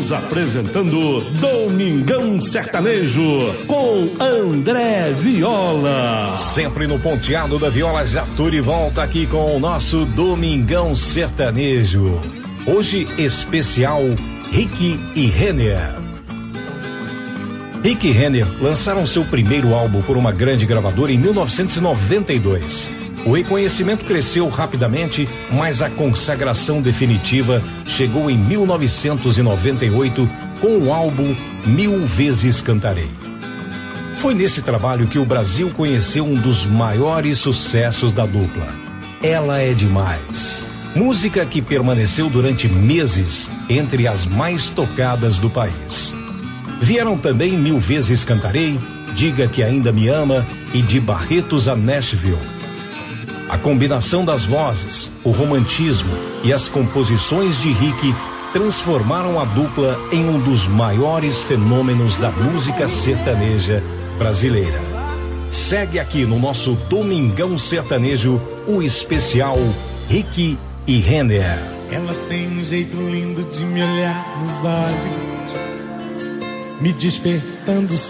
Estamos apresentando Domingão Sertanejo com André Viola. Sempre no ponteado da viola, já Turi volta aqui com o nosso Domingão Sertanejo. Hoje especial Rick e Renner. Rick e Renner lançaram seu primeiro álbum por uma grande gravadora em 1992. O reconhecimento cresceu rapidamente, mas a consagração definitiva chegou em 1998 com o álbum Mil Vezes Cantarei. Foi nesse trabalho que o Brasil conheceu um dos maiores sucessos da dupla, Ela é Demais. Música que permaneceu durante meses entre as mais tocadas do país. Vieram também Mil Vezes Cantarei, Diga que Ainda Me Ama e De Barretos a Nashville. A combinação das vozes, o romantismo e as composições de Rick transformaram a dupla em um dos maiores fenômenos da música sertaneja brasileira. Segue aqui no nosso Domingão Sertanejo o especial Rick e Renner. Ela tem um jeito lindo de me olhar nos olhos, me despertando